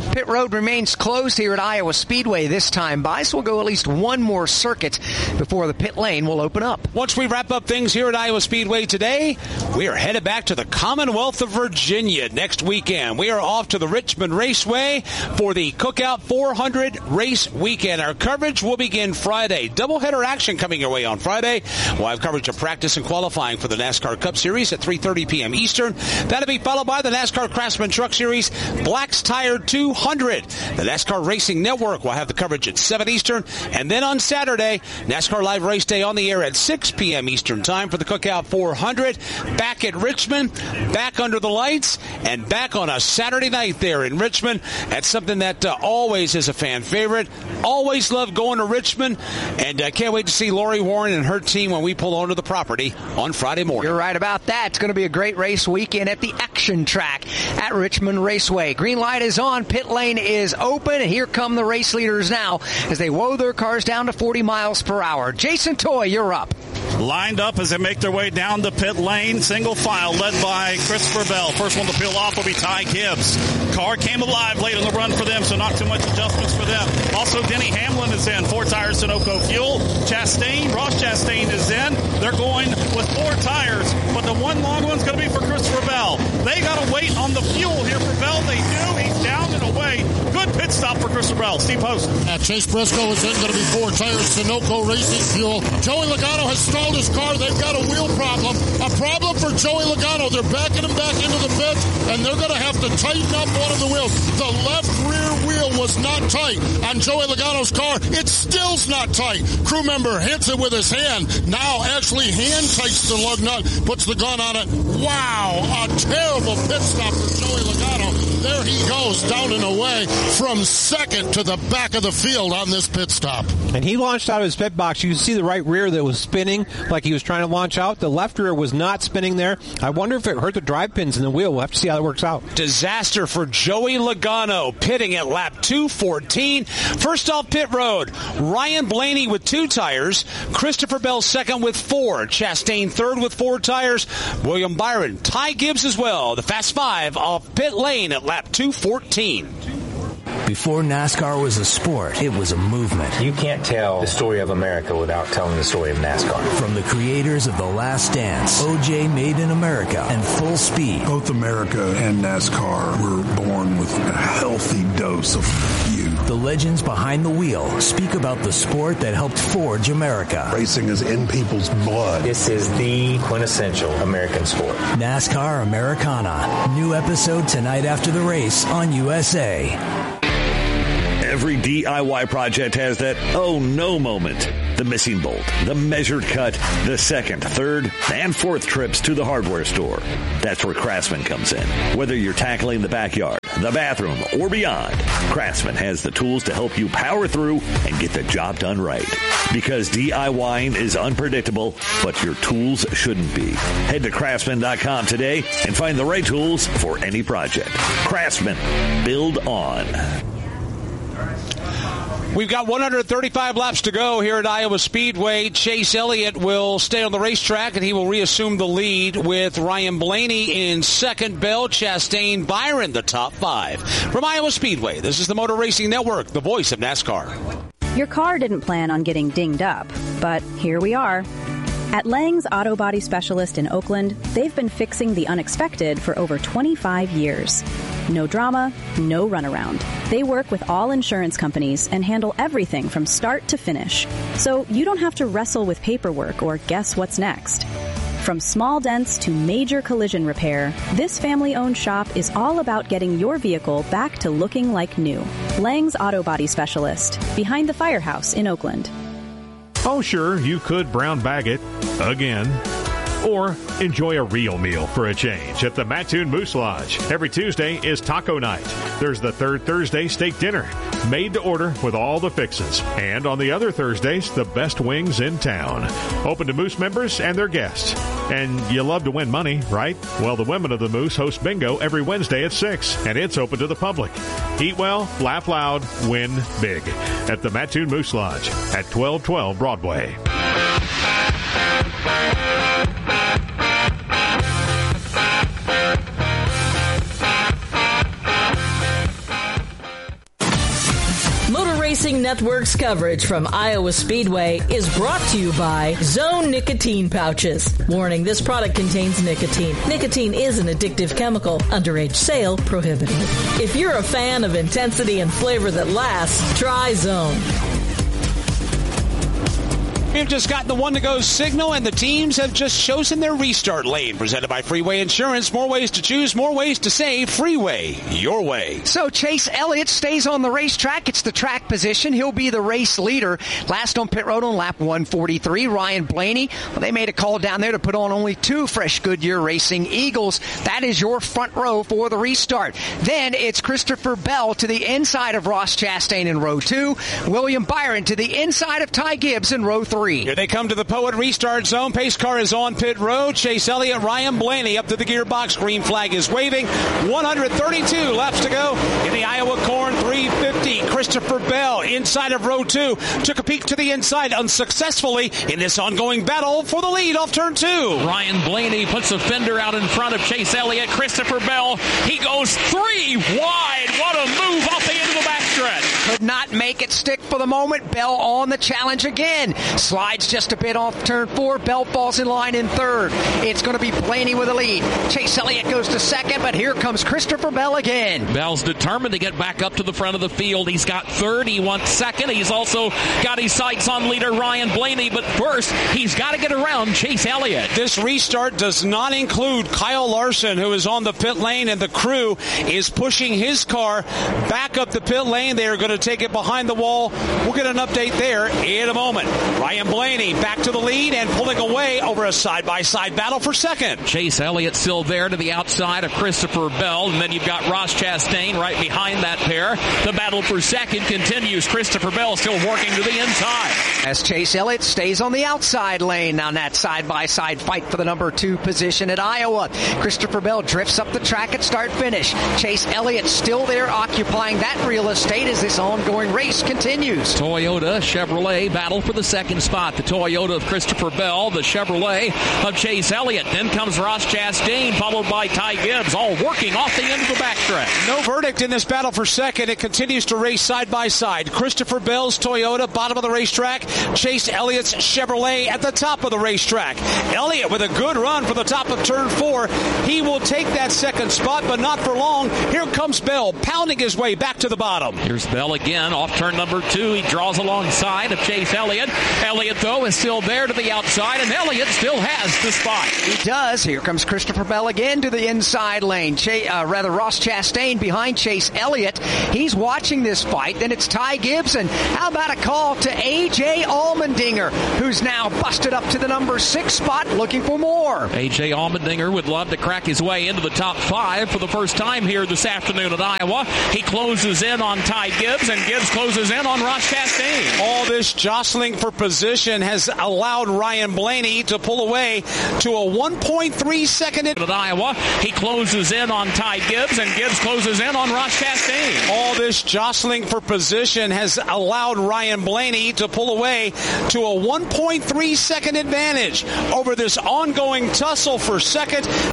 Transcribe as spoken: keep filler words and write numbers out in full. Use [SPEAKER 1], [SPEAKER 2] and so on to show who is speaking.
[SPEAKER 1] Pit road remains closed here at Iowa Speedway this time by, so we'll go at least one more circuit before the pit lane will open up.
[SPEAKER 2] Once we wrap up things here at Iowa Speedway today, we are headed back to the Commonwealth of Virginia next weekend. We are off to the Richmond Raceway for the Cookout four hundred race weekend. Our coverage will begin Friday. Doubleheader action coming your way on Friday. We'll have coverage of practice and qualifying for the NASCAR Cup Series at three thirty p.m. Eastern. That'll be followed by the NASCAR Craftsman Truck Series Black's Tire two hundred. The NASCAR Racing Network will have the coverage at seven Eastern. And then on Saturday, NASCAR Live Race Day on the air at six p.m. Eastern Time for the Cookout four hundred. Back at Richmond, back under the lights, and back on a Saturday night there in Richmond. That's something that uh, always is a fan favorite. Always love going to Richmond, and I uh, can't wait to see Lori Warren and her team when we pull onto the property on Friday morning.
[SPEAKER 1] You're right about that. It's going to be a great race weekend at the Action Track at Richmond Raceway. Green light is on, pit lane is open, and here come the race leaders now as they woe their cars down to forty miles per hour. Jason Toy, you're up.
[SPEAKER 3] Lined up as they make their way down the pit lane, single file led by Christopher Bell. First one to peel off will be Ty Gibbs. Car came alive late on the run for them, so not too much adjustments for them. Also, Denny Hamlin is in. Four tires, Sunoco fuel. Chastain, Ross Chastain is in. They're going with four tires, but the one long one's going to be for Christopher Bell. They got to wait on the fuel here for Bell. They do. He's down and away. Good pit stop for Christopher Bell. Steve Post.
[SPEAKER 4] Uh, Chase Briscoe is in. Going to be four tires, Sunoco Racing fuel. Joey Logano has stalled his car. They've got a wheel problem. A problem for Joey Logano. They're backing him back into the pit, and they're going to have to tighten up one of the wheels. The left rear wheel was not tight on Joey Logano's car. It still's not tight. Crew member hits it with his hand. Now actually hand tights the lug nut, puts the gun on it. Wow, a terrible pit stop for Joey Logano. There he goes, down and away from second to the back of the field on this pit stop.
[SPEAKER 5] And he launched out of his pit box. You can see the right rear that was spinning like he was trying to launch out. The left rear was not spinning there. I wonder if it hurt the drive pins in the wheel. We'll have to see how it works out.
[SPEAKER 2] Disaster for Joey Logano, pitting at lap two fourteen. First off pit road, Ryan Blaney with two tires. Christopher Bell second with four. Chastain third with four tires. William Byron, Ty Gibbs as well. The Fast Five off pit lane at lap two fourteen.
[SPEAKER 6] Before NASCAR was a sport, it was a movement.
[SPEAKER 7] You can't tell the story of America without telling the story of NASCAR.
[SPEAKER 6] From the creators of The Last Dance, O J Made in America, and Full Speed.
[SPEAKER 8] Both America and NASCAR were born with a healthy dose of youth.
[SPEAKER 6] The legends behind the wheel speak about the sport that helped forge America.
[SPEAKER 8] Racing is in people's blood.
[SPEAKER 7] This is the quintessential American sport.
[SPEAKER 6] NASCAR Americana. New episode tonight after the race on U S A.
[SPEAKER 9] Every D I Y project has that oh no moment. The missing bolt, the measured cut, the second, third, and fourth trips to the hardware store. That's where Craftsman comes in. Whether you're tackling the backyard, the bathroom, or beyond, Craftsman has the tools to help you power through and get the job done right. Because DIYing is unpredictable, but your tools shouldn't be. Head to Craftsman dot com today and find the right tools for any project. Craftsman. Build on.
[SPEAKER 2] We've got one hundred thirty-five laps to go here at Iowa Speedway. Chase Elliott will stay on the racetrack, and he will reassume the lead with Ryan Blaney in second. Bell, Chastain, Byron, the top five. From Iowa Speedway, this is the Motor Racing Network, the voice of NASCAR.
[SPEAKER 10] Your car didn't plan on getting dinged up, but here we are. At Lang's Auto Body Specialist in Oakland, they've been fixing the unexpected for over twenty-five years. No drama, no runaround. They work with all insurance companies and handle everything from start to finish. So you don't have to wrestle with paperwork or guess what's next. From small dents to major collision repair, this family-owned shop is all about getting your vehicle back to looking like new. Lang's Auto Body Specialist, behind the Firehouse in Oakland.
[SPEAKER 11] Oh, sure, you could brown bag it again. Or enjoy a real meal for a change at the Mattoon Moose Lodge. Every Tuesday is taco night. There's the third Thursday steak dinner, made to order with all the fixes. And on the other Thursdays, the best wings in town. Open to Moose members and their guests. And you love to win money, right? Well, the women of the Moose host bingo every Wednesday at six, and it's open to the public. Eat well, laugh loud, win big. At the Mattoon Moose Lodge at twelve twelve Broadway.
[SPEAKER 12] Racing Network's coverage from Iowa Speedway is brought to you by Zone Nicotine Pouches. Warning, this product contains nicotine. Nicotine is an addictive chemical. Underage sale prohibited. If you're a fan of intensity and flavor that lasts, try Zone.
[SPEAKER 2] We've just gotten the one-to-go signal, and the teams have just chosen their restart lane. Presented by Freeway Insurance. More ways to choose, more ways to save. Freeway, your way.
[SPEAKER 1] So Chase Elliott stays on the racetrack. It's the track position. He'll be the race leader. Last on pit road on lap one forty-three, Ryan Blaney. Well, they made a call down there to put on only two fresh Goodyear Racing Eagles. That is your front row for the restart. Then it's Christopher Bell to the inside of Ross Chastain in row two. William Byron to the inside of Ty Gibbs in row three.
[SPEAKER 2] Here they come to the Poet restart zone. Pace car is on pit road. Chase Elliott, Ryan Blaney up to the gearbox. Green flag is waving. one thirty-two laps to go in the Iowa Corn three fifty. Christopher Bell inside of row two. Took a peek to the inside unsuccessfully in this ongoing battle for the lead off turn two.
[SPEAKER 13] Ryan Blaney puts a fender out in front of Chase Elliott. Christopher Bell, he goes three wide. What a move off the end of the backstretch.
[SPEAKER 1] Could not make it stick for the moment. Bell on the challenge again. Slides just a bit off turn four. Bell falls in line in third. It's going to be Blaney with the lead. Chase Elliott goes to second, but here comes Christopher Bell again.
[SPEAKER 13] Bell's determined to get back up to the front of the field. He's got third. He wants second. He's also got his sights on leader Ryan Blaney, but first, he's got to get around Chase Elliott.
[SPEAKER 2] This restart does not include Kyle Larson, who is on the pit lane, and the crew is pushing his car back up the pit lane. They are going to take it behind the wall. We'll get an update there in a moment. Ryan Blaney back to the lead and pulling away over a side-by-side battle for second.
[SPEAKER 13] Chase Elliott still there to the outside of Christopher Bell, and then you've got Ross Chastain right behind that pair. The battle for second continues. Christopher Bell still working to the inside.
[SPEAKER 1] As Chase Elliott stays on the outside lane on that side-by-side fight for the number two position at Iowa. Christopher Bell drifts up the track at start-finish. Chase Elliott still there occupying that real estate as this ongoing race continues.
[SPEAKER 13] Toyota, Chevrolet battle for the second spot. The Toyota of Christopher Bell, the Chevrolet of Chase Elliott. Then comes Ross Chastain, followed by Ty Gibbs, all working off the end of the backstretch.
[SPEAKER 2] No verdict in this battle for second. It continues to race side by side. Christopher Bell's Toyota, bottom of the racetrack. Chase Elliott's Chevrolet at the top of the racetrack. Elliott with a good run for the top of turn four. He will take that second spot, but not for long. Here comes Bell, pounding his way back to the bottom.
[SPEAKER 13] Here's Bell again, off turn number two. He draws alongside of Chase Elliott. Elliott, though, is still there to the outside, and Elliott still has the spot.
[SPEAKER 1] He does. Here comes Christopher Bell again to the inside lane. Ch- uh, rather, Ross Chastain behind Chase Elliott. He's watching this fight. Then it's Ty Gibson. How about a call to A J Allmendinger, who's now busted up to the number six spot looking for more.
[SPEAKER 13] A J Allmendinger would love to crack his way into the top five for the first time here this afternoon at Iowa. He closes in on Ty Gibbs, and Gibbs closes in on Ross Chastain.
[SPEAKER 2] All this jostling for position has allowed Ryan Blaney to pull away to a one point three second
[SPEAKER 13] at Iowa. He closes in on Ty Gibbs, and Gibbs closes in on Ross Chastain.
[SPEAKER 2] All this jostling for position has allowed Ryan Blaney to pull away to a one point three second advantage over this ongoing tussle for second.